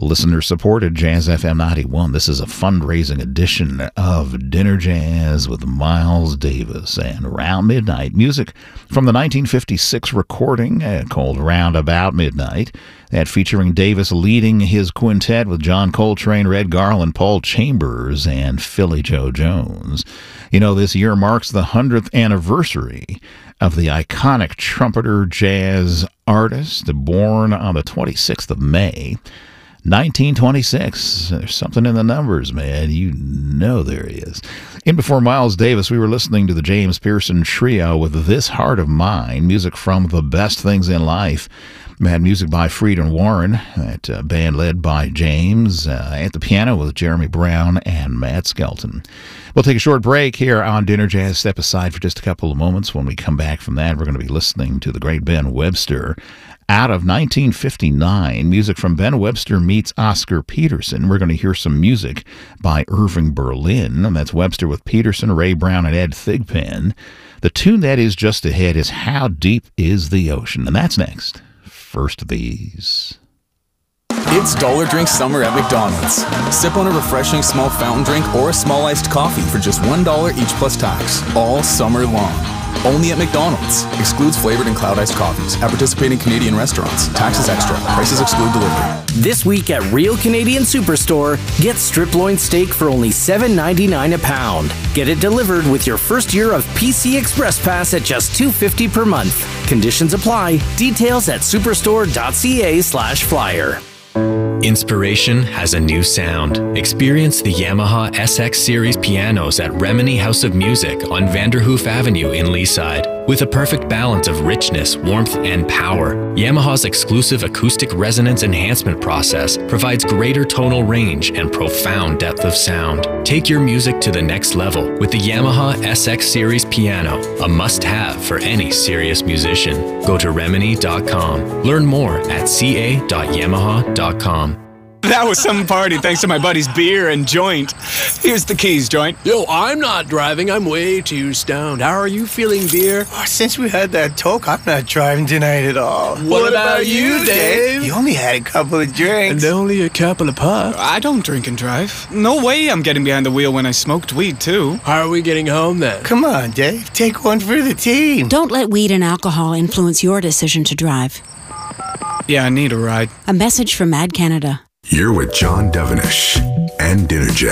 Listener-supported Jazz FM 91. This is a fundraising edition of Dinner Jazz with Miles Davis. And Around Midnight, music from the 1956 recording called Round About Midnight. That featuring Davis leading his quintet with John Coltrane, Red Garland, Paul Chambers, and Philly Joe Jones. You know, this year marks the 100th anniversary of the iconic trumpeter jazz artist born on the 26th of May. 1926. There's something in the numbers, man. You know there is. In before Miles Davis, we were listening to the James Pearson Trio with This Heart of Mine, music from The Best Things in Life. We had music by Frieden Warren, that band led by James, at the piano with Jeremy Brown and Matt Skelton. We'll take a short break here on Dinner Jazz. Step aside for just a couple of moments. When we come back from that, we're going to be listening to the great Ben Webster. Out of 1959, music from Ben Webster meets Oscar Peterson. We're going to hear some music by Irving Berlin, and that's Webster with Peterson, Ray Brown, and Ed Thigpen. The tune that is just ahead is How Deep Is the Ocean, and that's next. First of these. It's Dollar Drink Summer at McDonald's. Sip on a refreshing small fountain drink or a small iced coffee for just $1 each plus tax, all summer long. Only at McDonald's. Excludes flavored and cloud iced coffees at participating Canadian restaurants. Taxes extra. Prices exclude delivery. This week at Real Canadian Superstore, get strip loin steak for only $7.99 a pound. Get it delivered with your first year of PC Express Pass at just $2.50 per month. Conditions apply. Details at superstore.ca/flyer. Inspiration has a new sound. Experience the Yamaha SX Series pianos at Remini House of Music on Vanderhoof Avenue in Leaside. With a perfect balance of richness, warmth, and power, Yamaha's exclusive acoustic resonance enhancement process provides greater tonal range and profound depth of sound. Take your music to the next level with the Yamaha SX Series piano, a must-have for any serious musician. Go to Remini.com. Learn more at ca.yamaha.com. That was some party thanks to my buddy's beer and joint. Here's the keys, joint. Yo, I'm not driving. I'm way too stoned. How are you feeling, beer? Oh, since we had that talk, I'm not driving tonight at all. What about you, Dave? You only had a couple of drinks. And only a couple of puffs. I don't drink and drive. No way I'm getting behind the wheel when I smoked weed, too. How are we getting home, then? Come on, Dave. Take one for the team. Don't let weed and alcohol influence your decision to drive. Yeah, I need a ride. A message from Mad Canada. You're with John Devenish and Dinner Jazz.